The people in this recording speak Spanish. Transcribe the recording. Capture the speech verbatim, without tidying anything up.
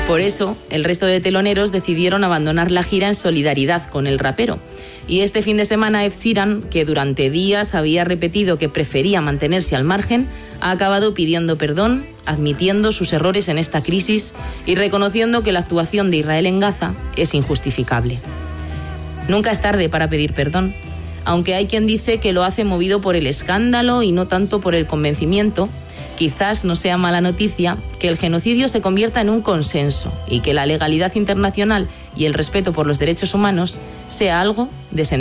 Por eso, el resto de teloneros decidieron abandonar la gira en solidaridad con el rapero. Y este fin de semana Ed Sheeran, que durante días había repetido que prefería mantenerse al margen, ha acabado pidiendo perdón, admitiendo sus errores en esta crisis y reconociendo que la actuación de Israel en Gaza es injustificable. Nunca es tarde para pedir perdón, aunque hay quien dice que lo hace movido por el escándalo y no tanto por el convencimiento. Quizás no sea mala noticia que el genocidio se convierta en un consenso y que la legalidad internacional y el respeto por los derechos humanos sea algo de sentido